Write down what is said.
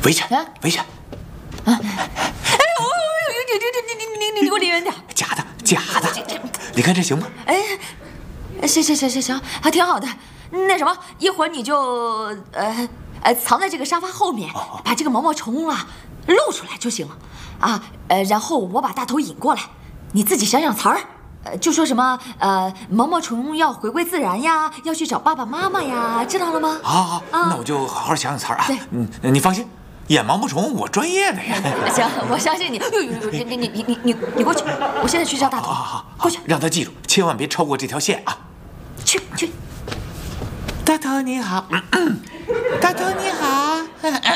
围起来，围起来！ 哎呦，你给我离远点！ 假的，你看这行吗？ 哎，行，还挺好的。那什么，一会儿你就藏在这个沙发后面，把这个毛毛虫啊露出来就行了啊。然后我把大头引过来，你自己想想词儿。就说什么毛毛虫要回归自然呀，要去找爸爸妈妈呀，知道了吗？ 好，那我就好好想想词儿啊。对，你放心，演毛毛虫我专业的呀。 行，我相信你。你过去，我现在去叫大头。 好， 过去， 让他记住，千万别超过这条线啊。 去。 大头你好，大头你好。